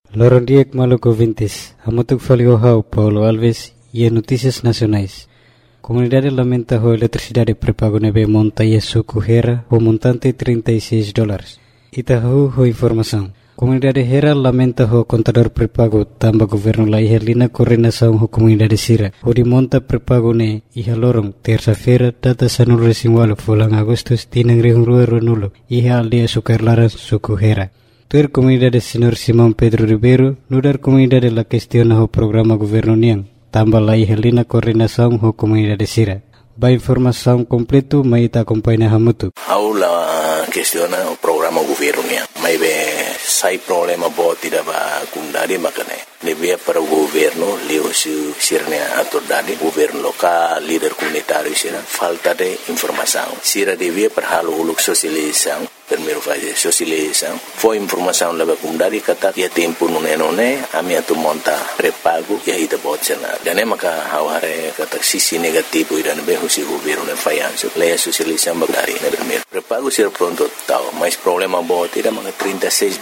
Lorondiek Maluco Vintes, Hamutuk Foliohau, Paulo Alves e Notícias Nacionais. Comunidade lamenta a eletricidade prepago nebe monta e suco Hera, o montante $36. Itahu ho informação. Comunidade Hera lamenta o contador prepago tamba governo la ihelina coordenação ho comunidade Sira. O de monta prepago ne iha lorong terça-feira data sanul resimwalo fulang Agustus tinang rihung ruero nulo iha aldea sukarlaran suco Hera. Tuer comunidade Senhor Simão Pedro Ribeiro, nudar comunidade la questiona o programa governo niang, tamba la ihelina coordenação ho comunidade Sira. Ba informação completo mai ta acompanha Hamutu. Aula questiona o programa governo niang. Mai be sai problema boti da ba kundari makane. Nebia para o governo, leo sirne autoridade, governo local, líder comunitário sira, falta de informação. Sira devia para halo uluk socialização, primeiro fazer socialização. Foi informação leva kundari kata ya tempo nune a minha tu monta prepago e aí da botsena. Dane maka haware kata sisi negativo ira nebe husi governo ne fayanso. Leia socialização bagari ne primeiro. Prepago sira pronto tal, mas problema boti da maka $36.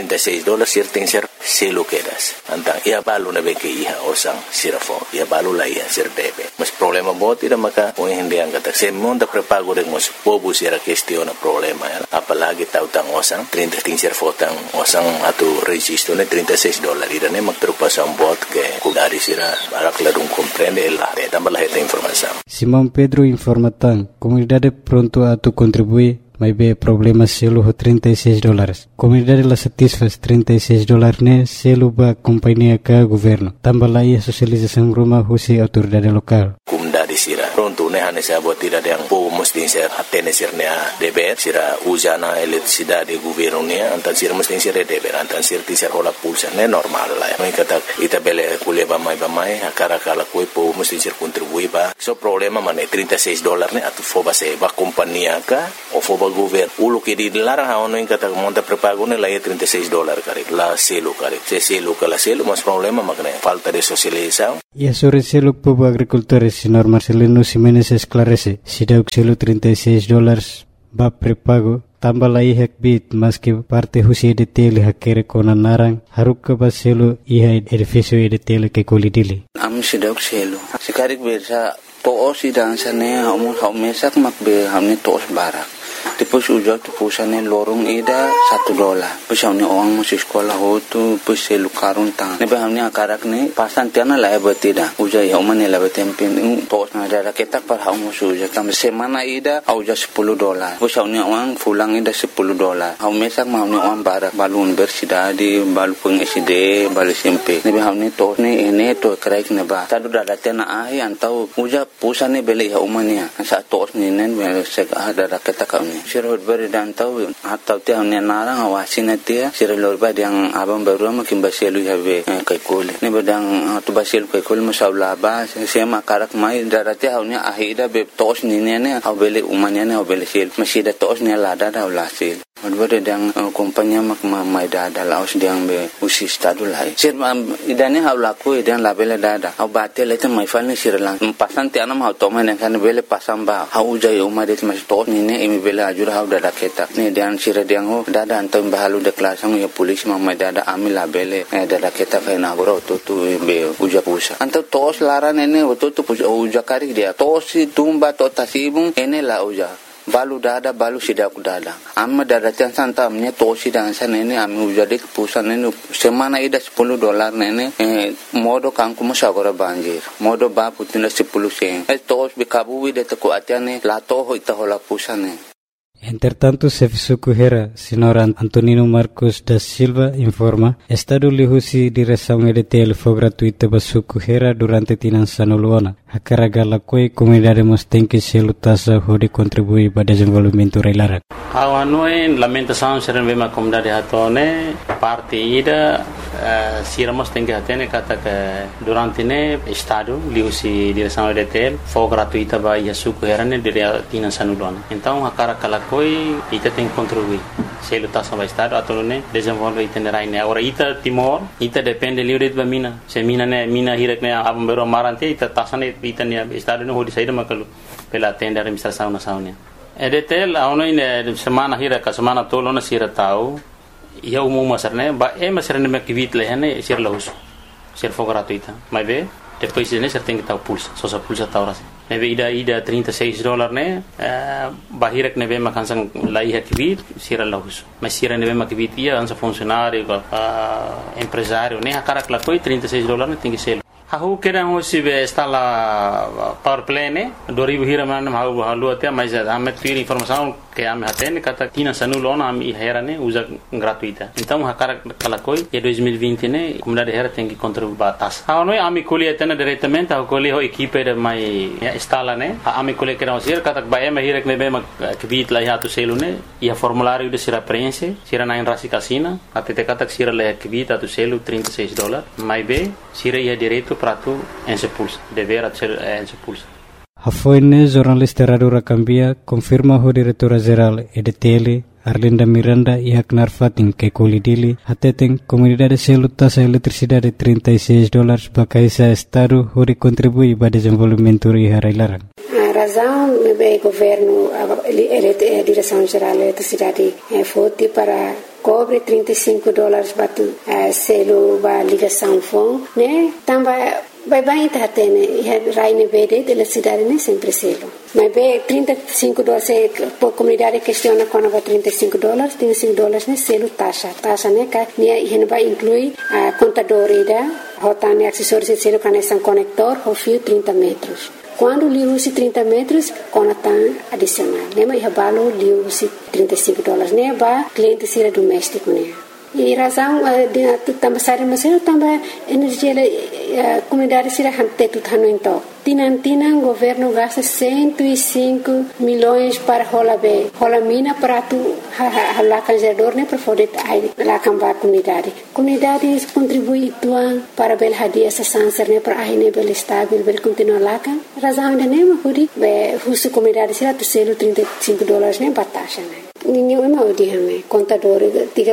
$36 sir tem ser selo quedas. Então, ia balu na beke iha osang sirafo, ia balu la iha sir debe. Mas problema boti da maka o hindi ang kata. Se monta prepago rin mas pobo sira questiona problema. Apalagi tautang osang 30 sir fotang osang atu registro ne $36. Ira ne magtrupasan bot ke kudari sira para clarung comprende el la tambah la informação. Simão Pedro informa tan, comunidade pronto a tu contribuir. Mas be problema selo ho $36. Comunidade la satisfaz $36 ne selo ba companhia ka governo. Tamba la ia socialização rumah husi autoridade local. Comunidade sira pronto ne hane sa botira yang po mesti ser atene sir ne deber sira usana eletricidade governo ne antan sira mesti ser deber antan sir ti ser hola pulsa ne normal la. Mai kata itabele kuliah ba mai akara kala koi po mesti ser contribui ba. So problema mane $36 ne atu foba se ba companhia ka o foba governo ulo que dilarang haono in kata monta prepago ne la $36 kare la selo kare se selo kala selo mas problema makne falta de socialização. E sobre selo povo agricultores senhor Marcelino Ximenes esclarece si deu selo $36 ba prepago tamba la ihek bit mas que parte husi de tele hakere kona narang haruka ba selo iha edifício de tele que colidili am si deu selo sikarik bersa to si dansane hamu mesak makbe hamni tos barak. Depois ujak tu pusane lorong ida $1. Depois hamni orang masih sekolah hotu depois selu karun tang. Nebe hamni akarak ne pasan tiana la batida. Ujak hamane la batempin tos na ada ketak par hamu ujak tam semana ida ujak $10. Depois hamni orang pulang ida $10. Ham mesak hamni orang barak balun bersidadi balu peng SD balu SMP. Nebe hamni tos ne ene to kraik ne ba. Tadu dada tiana ahi antau ujak pusane beli hamania. Sa tos ne nen sek ada ketak sirot beri dan tahu atau tiang ni narang awasin dia sirot beri yang abang baru makin basilu have kai kole ni bedang tu basilu kai kole masalah ba sema karak mai darati haunya ahida be tos ni ne awele umanya ne awele sil masih da tos ni lada da ulasil beri yang kompanya mak mai dada laos diang be usi stadu lai sir idane haulaku idan labele dada au batel itu mai falni sirlang pasan tiana mau toma ne kan bele pasang ba hau jai umadet mas tos ni ne imi bele ajur hau dada ketak ni dan sira diang ho dada antam bahalu de klasang ya polis mamai dada amil labele dada ketak na goro tu be uja pusa antam tos laran ene tu uja kari dia tos tumba to tasibung ene la uja balu dada balu sidak dada amma dada tian santamnya tosi dan sana ini ami ujade kepusan ini semana ida $10 nene modo kangku musagora banjir modo ba putina 10 sen tos bikabu wide teko atiane la toho itahola pusane. Entretanto, Serviço Hera, senhor Antonino Marcos da Silva informa, Estado lihusi direção EDTL foi gratuita basuku Hera durante tinançano luana. Hakaragala koi comunidade mostém que selo tasa hode contribui para desenvolvimento reilarak. Awanoi lamentação seren vema comunidade hatone parte ida sira mostém que hatene kata que durante ne Estado lihusi direção EDTL foi gratuita ba yasuku Hera ne dire tinançano luana. Então hakaragala koi ita tem contribuir selo tasa ba Estado atau ne desenvolve itinerai ne ora ita Timor ita depende livre ba mina se mina hirek ne abam bero marante ita tasa ne ita ne Estado ne hodi saída makalu pela tenda administração nacional. EDTL aonoi ne semana hira ka semana tolo na sira tau ia umum masarne ba masarne me kivit lehane sir lahus sir for gratuita mas be depois ne ser tem que pulsa só pulsa taura ne be ida $36 ne bahirek ne be makansang laiha kivit sir lahus mas sir ne be makivit ia ansa funcionário empresário ne akarak la foi $36 ne tem que ser Hahu kira hosi be instala power play ne 2000 hira manam halu até mas ame ter informação que ame hatene kata tina sanulona ame hera ne usa gratuita então hakara kalakoi e 2020 ne comunidade hera tem que contribuir batas ha noi ame colhe tena diretamente ha colhe ho equipe de mai instala ne ame colhe kira hosi kata ba ame hira ne be ma kvit la hatu selu ne e formulário de sira prense sira na rasi casina até te kata sira la kvit atu selu $36 mai be sira ia direito prato ensepulsa dever ser ensepulsa Hafoine jornalista Radura Cambia confirma o diretora-geral EDTL Arlinda Miranda e Aknar Fatin que colidili ateteng comunidade selu tasa eletricidade $36 bakaisa estado hori contribui para desenvolvimento e harailaran. A razão é o governo, a direção-geral da eletricidade foi para cobre $35 batu selo ba ligação fon né tamba vai tá tene raine verde de eletricidade né sempre selo mas be $35 por comunidade questiona quando vai $35 né selo taxa né que né vai inclui a contador ida rotane acessórios de selo conexão conector o fio 30 metros quando li usi 30 metros conatan adicional né mas habalo li usi $35 né ba cliente sira doméstico né e razão de também sari mas também energia comunidade sira hante tutano então Tinan governo gasta 105 milhões para rola mina para tu lá canjador né para poder lá cambar comunidade contribui tuan para bel hadia essa sanser né para aí bel estável bel continuar lá kan razão de né mas be husu comunidade sira tu selo $35 né batasha né ninguém mau dihame contador tiga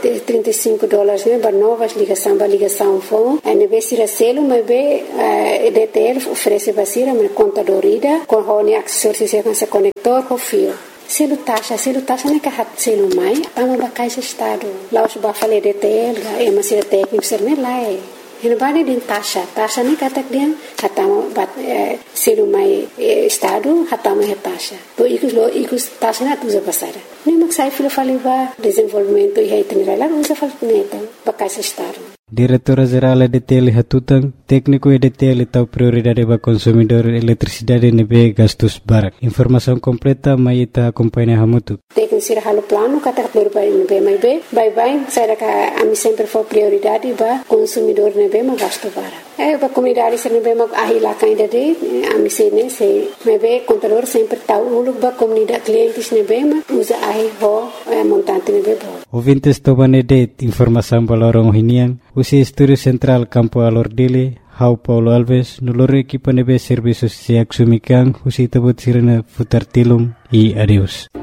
$35 né para novas ligação fon né be sira selo mas be EDTL oferece basira mas contador ida com hone acessórios se conector com fio selo taxa né que hat selo mai tama bakai se estado lá os ba fale EDTL é mas sira técnico ser né lá Hina bani din tasha ni katak dia hatama bat selu mai estado hatama he tasha to ikus tasha na tuza pasara ni maksai filo faliba desenvolvimento e itinerário usa falneta bakai estado Diretora-geral EDTL hatutang técnico EDTL tau prioridade ba consumidor eletricidade nebe gastos barak informação completa mai ita acompanha hamutu técnico sira halo plano kata prioridade nebe mai be bye sai ka ami sempre for prioridade ba consumidor nebe ma gasto barak ba comunidade sira nebe ma ahila kainda de ami sene se nebe contador sempre tau uluk ba comunidade clientes nebe ma usa ahi ho montante nebe bo ouvintes tobane de informação balorong hinian usi Estúdio Central Campo Alordile, Hau Paulo Alves, noloro equipa nebe serviços se axumikan, usi tabut sirena futar tilum e adeus.